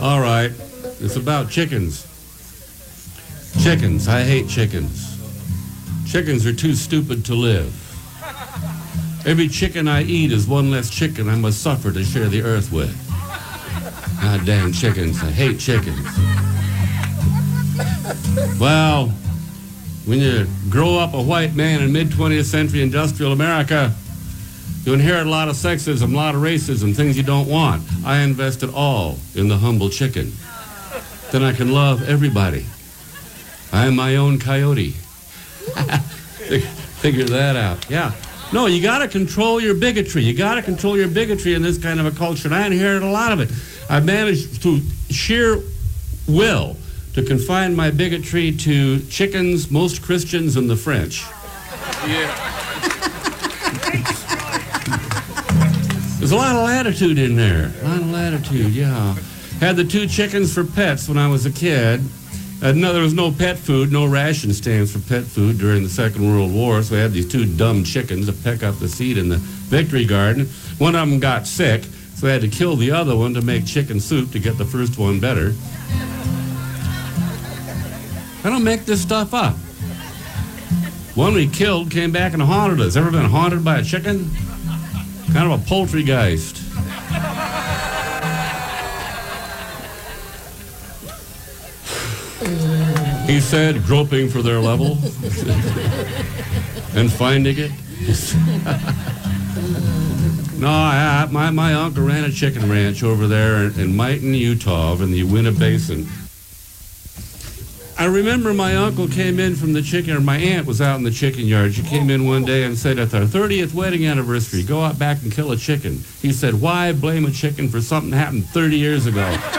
All right. It's about chickens. Chickens. I hate chickens. Chickens are too stupid to live. Every chicken I eat is one less chicken I must suffer to share the earth with. God damn chickens. I hate chickens. Well, when you grow up a white man in mid-20th century industrial America, you inherit a lot of sexism, a lot of racism, things you don't want. I invest it all in the humble chicken. Then I can love everybody. I am my own coyote. Figure that out. Yeah. No, you got to control your bigotry. You got to control your bigotry in this kind of a culture, and I inherited a lot of it. I've managed through sheer will to confine my bigotry to chickens, most Christians, and the French. Yeah. There's a lot of latitude in there. A lot of latitude, yeah. Had the 2 chickens for pets when I was a kid. No, there was no pet food, no ration stands for pet food during the Second World War, so I had these 2 dumb chickens to peck up the seed in the Victory Garden. One of them got sick, so I had to kill the other one to make chicken soup to get the first one better. I don't make this stuff up. One we killed came back and haunted us. Ever been haunted by a chicken? Kind of a poultrygeist. He said, groping for their level and finding it. No, my uncle ran a chicken ranch over there in Mighton, Utah, in the Uinta Basin. I remember my uncle came in from the chicken, or my aunt was out in the chicken yard. She came in one day and said, at our 30th wedding anniversary, go out back and kill a chicken. He said, why blame a chicken for something that happened 30 years ago?